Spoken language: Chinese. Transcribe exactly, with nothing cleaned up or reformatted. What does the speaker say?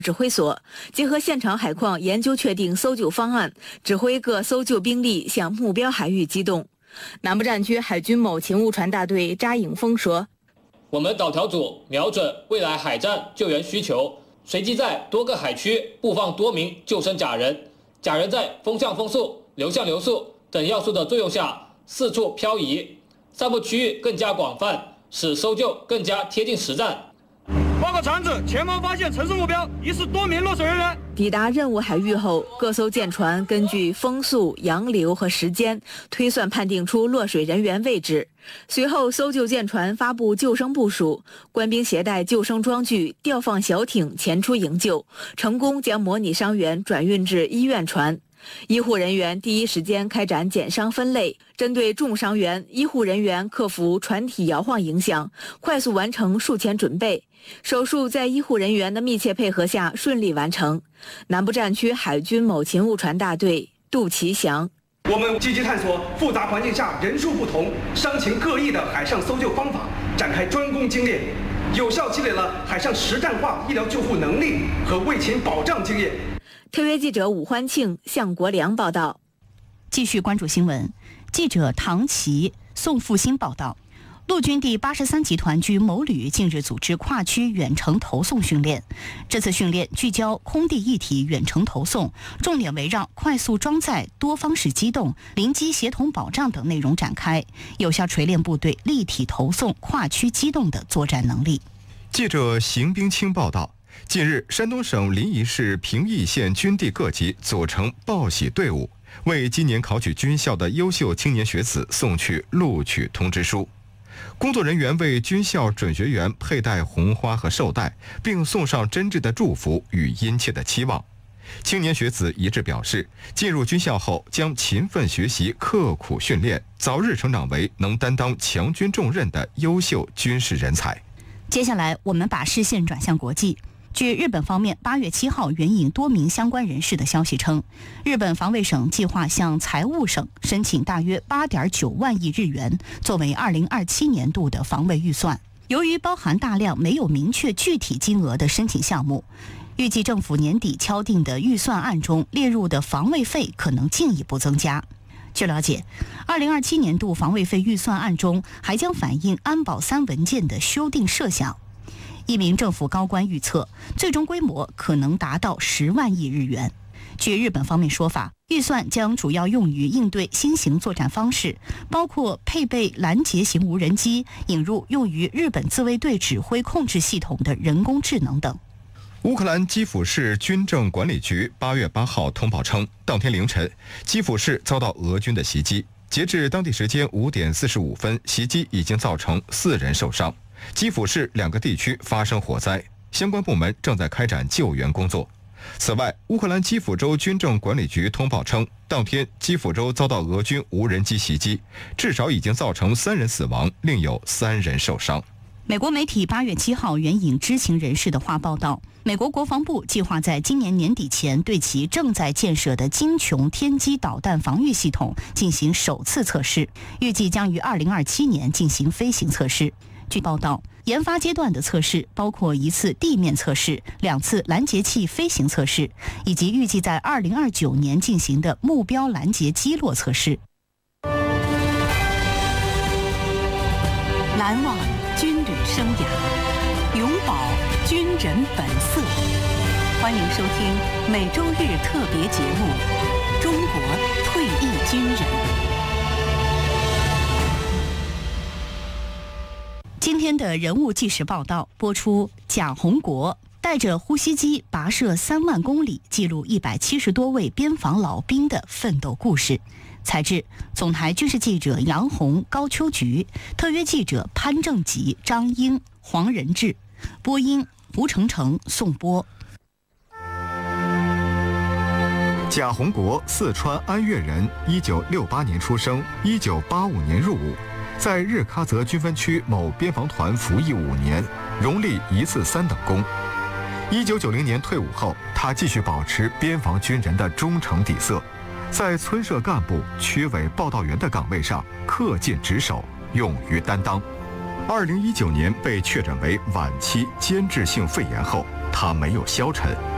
指挥所结合现场海况研究确定搜救方案，指挥各搜救兵力向目标海域机动。南部战区海军某勤务船大队查颖峰说：“ 我们导调组瞄准未来海战救援需求，随即在多个海区布放多名救生假人，假人在风向风速、流向流速等要素的作用下四处漂移，散布区域更加广泛，使搜救更加贴近实战。” 报告船只，前方发现城市目标，疑似多名落水人员。 抵达任务海域后，各艘舰船根据风速、洋流和时间推算判定出落水人员位置。随后，搜救舰船发布救生部署，官兵携带救生装具，调放小艇前出营救，成功将模拟伤员转运至医院船。医护人员第一时间开展减伤分类，针对重伤员，医护人员克服船体摇晃影响，快速完成术前准备。手术在医护人员的密切配合下顺利完成。南部战区海军某勤务船大队杜其祥： 我们积极探索复杂环境下人数不同、伤情各异的海上搜救方法，展开专攻精练，有效积累了海上实战化医疗救护能力和卫勤保障经验。 特约记者武欢庆、向国良报道。 继续关注新闻，记者唐琪、宋复兴报道。陆军第八十三集团军某旅近日组织跨区远程投送训练。这次训练聚焦空地一体远程投送，重点围绕快速装载、多方式机动、临机协同保障等内容展开，有效锤炼部队立体投送、跨区机动的作战能力。 记者邢冰清报道。近日，山东省临沂市平邑县军地各级组成报喜队伍，为今年考取军校的优秀青年学子送去录取通知书。工作人员为军校准学员佩戴红花和绶带，并送上真挚的祝福与殷切的期望。青年学子一致表示，进入军校后将勤奋学习、刻苦训练，早日成长为能担当强军重任的优秀军事人才。 接下来，我们把视线转向国际。据日本方面八月七号援引多名相关人士的消息称，日本防卫省计划向财务省申请大约八点九万亿日元，作为二零二七年度的防卫预算。由于包含大量没有明确具体金额的申请项目，预计政府年底敲定的预算案中列入的防卫费可能进一步增加。据了解，二零二七年度防卫费预算案中还将反映安保三文件的修订设想。一名政府高官预测，最终规模可能达到十万亿日元。据日本方面说法，预算将主要用于应对新型作战方式，包括配备拦截型无人机、引入用于日本自卫队指挥控制系统的人工智能等。 乌克兰基辅市军政管理局八月八号通报称，当天凌晨，基辅市遭到俄军的袭击。截至当地时间五点四十五分，袭击已经造成四人受伤。基辅市两个地区发生火灾，相关部门正在开展救援工作。此外，乌克兰基辅州军政管理局通报称，当天基辅州遭到俄军无人机袭击，至少已经造成三人死亡，另有三人受伤。 美国媒体八月七号援引知情人士的话报道，美国国防部计划在今年年底前对其正在建设的金琼天基导弹防御系统进行首次测试，预计将于二零二七年进行飞行测试。据报道，研发阶段的测试包括一次地面测试、两次拦截器飞行测试，以及预计在二零二九年进行的目标拦截击落测试。难忘军旅生涯，永葆军人本色。欢迎收听每周日特别节目《中国退役军人》。今天的人物纪实报道播出，蒋宏国带着呼吸机跋涉三万公里，记录一百七十多位边防老兵的奋斗故事。采制总台军事记者杨红、高秋菊，特约记者潘正吉、张英、黄仁志，播音吴成成、宋波。 贾宏国，四川安岳人，一九六八年出生，一九八五年入伍，在日喀则军分区某边防团服役五年，荣立一次三等功。一九九零年退伍后，他继续保持边防军人的忠诚底色，在村社干部、区委报道员的岗位上恪尽职守，勇于担当。二零一九年被确诊为晚期间质性肺炎后，他没有消沉，